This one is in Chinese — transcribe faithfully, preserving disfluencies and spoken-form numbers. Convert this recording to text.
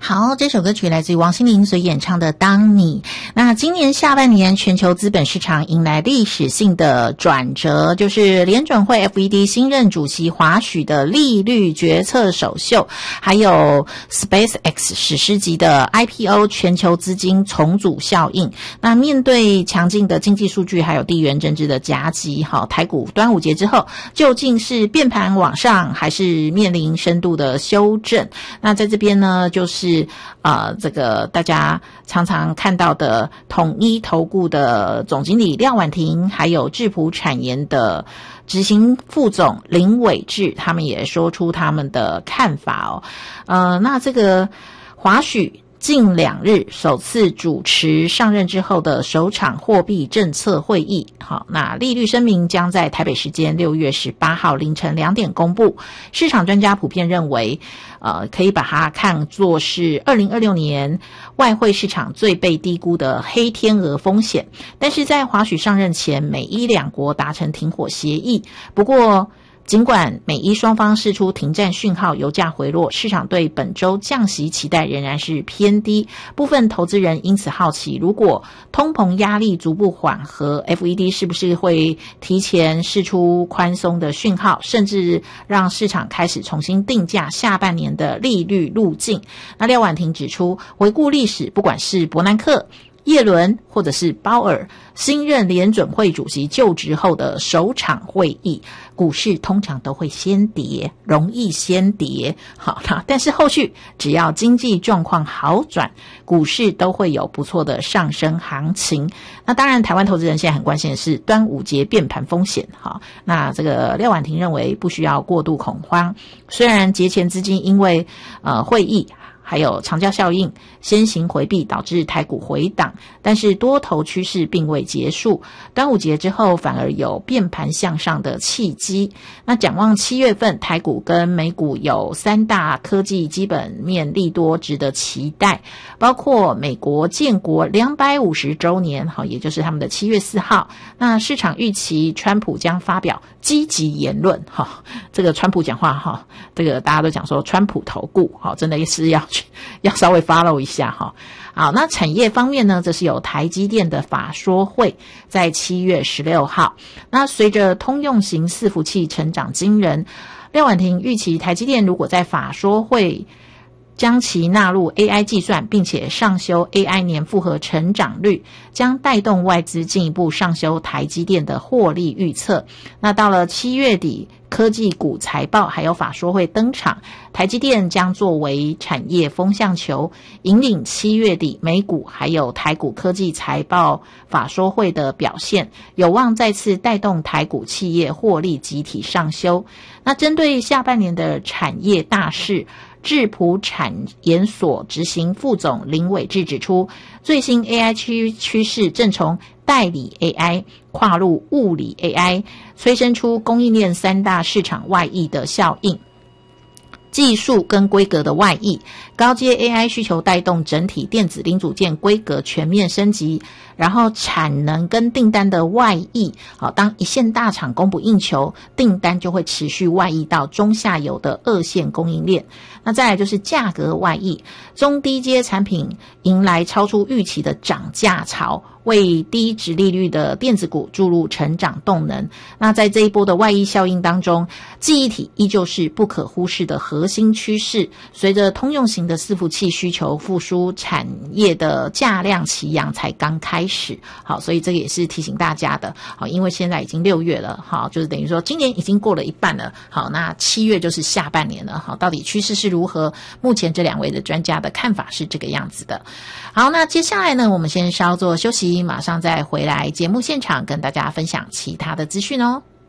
好，这首歌曲来自于王心凌所演唱的《当你》。那今年下半年，全球资本市场迎来历史性的转折，就是联准会 F E D 新任主席华许的利率决策首秀，还有 SpaceX 史诗级的 I P O 全球资金重组效应。那面对强劲的经济数据，还有地缘政治的夹击，好，台股端午节之后，究竟是变盘往上，还是面临深度的修正？那在这边呢，就是呃，这个大家常常看到的统一投顾的总经理廖婉婷，还有智普产研的执行副总林伟志，他们也说出他们的看法哦。呃，那这个华许近两日首次主持上任之后的首场货币政策会议，好，那利率声明将在台北时间六月十八号凌晨两点公布。市场专家普遍认为，呃，可以把它看作是二零二六年外汇市场最被低估的黑天鹅风险。但是在华许上任前，美伊两国达成停火协议，不过尽管美伊双方释出停战讯号，油价回落，市场对本周降息期待仍然是偏低。部分投资人因此好奇，如果通膨压力逐步缓和， F E D 是不是会提前释出宽松的讯号，甚至让市场开始重新定价下半年的利率路径。那廖婉婷指出，回顾历史，不管是伯南克、耶伦或者是鲍尔新任联准会主席就职后的首场会议，股市通常都会先跌，容易先跌。好，那但是后续只要经济状况好转，股市都会有不错的上升行情。那当然台湾投资人现在很关心的是端午节变盘风险。好，那这个廖婉婷认为不需要过度恐慌，虽然节前资金因为呃会议还有长假效应先行回避，导致台股回档，但是多头趋势并未结束，端午节之后反而有变盘向上的契机。那展望七月份，台股跟美股有三大科技基本面利多值得期待，包括美国建国两百五十周年，好，也就是他们的七月四号，那市场预期川普将发表积极言论，哈，这个川普讲话哈，这个大家都讲说川普投顾，好，真的是要要稍微 follow 一下哈。好，那产业方面呢，这是有台积电的法说会在七月十六号。那随着通用型伺服器成长惊人，廖婉婷预期台积电如果在法说会将其纳入 A I 计算，并且上修 A I 年复合成长率，将带动外资进一步上修台积电的获利预测。那到了七月底，科技股财报还有法说会登场，台积电将作为产业风向球，引领七月底美股还有台股科技财报法说会的表现，有望再次带动台股企业获利集体上修。那针对下半年的产业大势，智普产研所执行副总林伟志指出，最新 A I 趋趋势正从代理 A I 跨入物理 A I， 催生出供应链三大市场外溢的效应。技术跟规格的外溢，高阶 A I 需求带动整体电子零组件规格全面升级，然后产能跟订单的外溢，好，当一线大厂供不应求，订单就会持续外溢到中下游的二线供应链。那再来就是价格外溢，中低阶产品迎来超出预期的涨价潮，为低殖利率的电子股注入成长动能。那在这一波的外溢效应当中，记忆体依旧是不可忽视的核心趋势。随着通用型的伺服器需求复苏，产业的价量齐扬才刚开始。好，所以这个也是提醒大家的。好，因为现在已经六月了，好，就是等于说今年已经过了一半了。好，那七月就是下半年了。好，到底趋势是如何？目前这两位的专家的看法是这个样子的。好，那接下来呢，我们先稍作休息，马上再回来节目现场跟大家分享其他的资讯哦。